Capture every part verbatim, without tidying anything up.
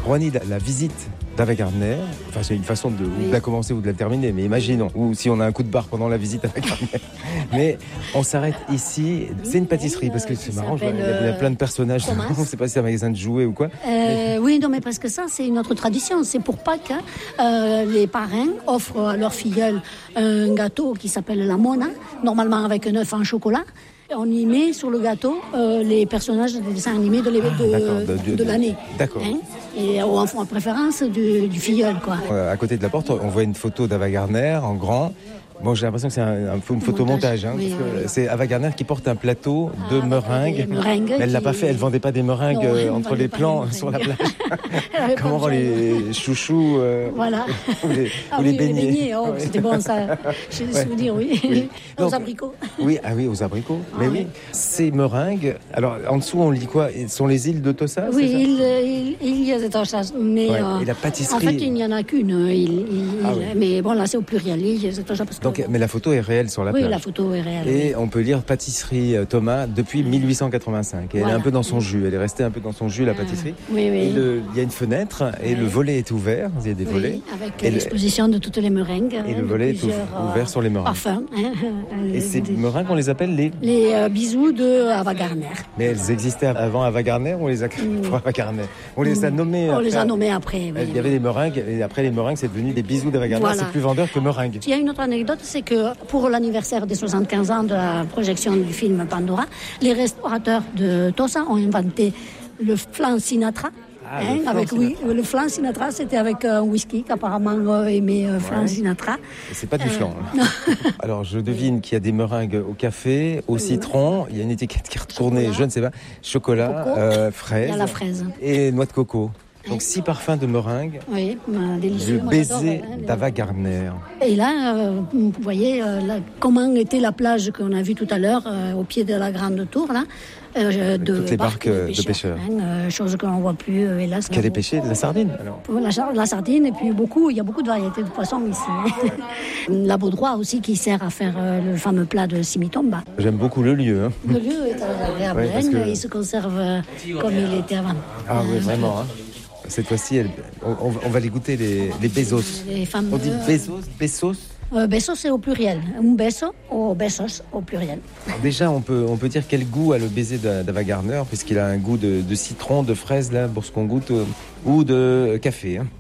Rouhani, la, la visite d'Ava Gardner, enfin c'est une façon de, oui. de la commencer ou de la terminer, mais imaginons, ou si on a un coup de barre pendant la visite d'Ava Gardner. Mais on s'arrête ici, c'est une pâtisserie, parce que c'est marrant, il y, a, il y a plein de personnages, on ne sait pas si c'est un magasin de jouets ou quoi. Euh, mais... Oui, non, mais parce que ça, c'est une autre tradition, c'est pour Pâques, euh, les parrains offrent à leurs filleuls un gâteau qui s'appelle la mona, normalement avec un œuf en chocolat. On y met sur le gâteau euh, les personnages des dessins animés de, de, ah, de, de, de l'année. D'accord. Hein, et en, en préférence du, du filleul, quoi. Euh, à côté de la porte, on voit une photo d'Ava Gardner en grand. Bon, j'ai l'impression que c'est un, un, une photo montage, hein, oui, parce que oui. c'est Ava Gardner qui porte un plateau de ah, meringues. meringues mais elle l'a qui... pas fait, elle vendait pas des meringues non, euh, entre les plans sur la plage. Comment rend les chouchous euh, voilà. ou les, ah, ou les oui, beignets. Les beignets oh, c'était bon ça. J'ai des ouais. souvenirs, oui. oui. aux Donc, abricots. Oui, ah oui, aux abricots. Ah, mais oui. oui, ces meringues. Alors en dessous, on lit quoi? Ce sont les îles de Tossa? Oui, il, il, il y a de Tossa, mais ouais. euh, et la pâtisserie. En fait, il n'y en a qu'une. Il, il, ah, oui. Mais bon, là, c'est au pluriel. Il y a de Tossa parce que. Donc, mais la photo est réelle sur la oui, plage. Oui, la photo est réelle. Et oui. on peut lire pâtisserie Thomas depuis mille huit cent quatre-vingt-cinq. Et voilà. Elle est un peu dans son jus. Elle est restée un peu dans son jus, la pâtisserie. Ah, oui, oui. Et le, il y a une fenêtre et oui. le volet est ouvert. Il y a des oui, volets. Avec et l'exposition le... de toutes les meringues. Et le volet est ouvert sur les meringues. Parfum. Hein, et ces des... meringues, on les appelle les... Les euh, bisous de Ava Gardner. Mais elles existaient avant Ava Gardner ou on les a créées pour Ava Gardner? On les a nommées On après. les a nommées après, oui. Il y avait des meringues et après les meringues, c'est devenu des bisous d'Ava Gardner. Voilà. C'est plus vendeur que meringues. Il y a une autre anecdote, c'est que pour l'anniversaire des soixante-quinze ans de la projection du film Pandora, les restaurateurs de Tossa ont inventé le flan Sinatra. Ah, hein, le avec Sinatra. Oui, le flan Sinatra, c'était avec un whisky qu'apparemment euh, aimait euh, flan ouais. Sinatra. Et c'est pas du flan. Euh, Alors je devine qu'il y a des meringues au café, au citron. Il y a une étiquette qui est retournée, je ne sais pas, chocolat, euh, fraise, il y a la fraise et noix de coco. Donc six parfums de meringue. Oui, délicieux. Le baiser hein, d'Ava Gardner. Et là, euh, vous voyez euh, là, comment était la plage qu'on a vue tout à l'heure, euh, au pied de la grande tour, là. Euh, de Toutes les barques de pêcheurs. De pêcheurs. Hein, euh, chose que l'on ne voit plus, euh, hélas. Quelle est pêchée? De la sardine alors. La, la sardine, et puis beaucoup, il y a beaucoup de variétés de poissons ici. La baudroie aussi, qui sert à faire euh, le fameux plat de simitomba. J'aime beaucoup le lieu. Hein. Le lieu est agréable, ouais, hein, que... il se conserve euh, comme il était avant. Ah oui, vraiment. Hein. Cette fois-ci, elle, on, on va les goûter, les, les Bezos. Les fameux... On dit Bezos, Bezos euh, Bezos, c'est au pluriel. Un beso ou Bezos au pluriel. Alors déjà, on peut, on peut dire quel goût a le baiser d'Ava Gardner, puisqu'il a un goût de, de citron, de fraise, là, pour ce qu'on goûte, euh, ou de café. Hein.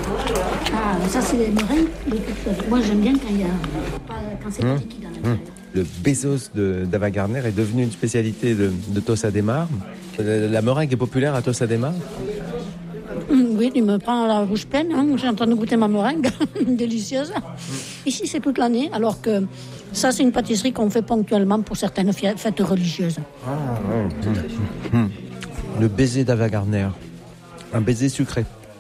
Ah, ça, c'est les meringues. Moi, j'aime bien quand, il y a... quand c'est hum, petit qui donne. Hum. Le Bezos d'Ava Gardner est devenu une spécialité de, de Tossa de Mar. La, la meringue est populaire à Tossa de Mar. Oui, tu me prends la bouche pleine, hein. Je suis en train de goûter ma meringue, délicieuse. Ici, c'est toute l'année, alors que ça, c'est une pâtisserie qu'on fait ponctuellement pour certaines fêtes religieuses. Ah, ouais. mmh. Mmh. Le baiser d'Ava Gardner, un baiser sucré.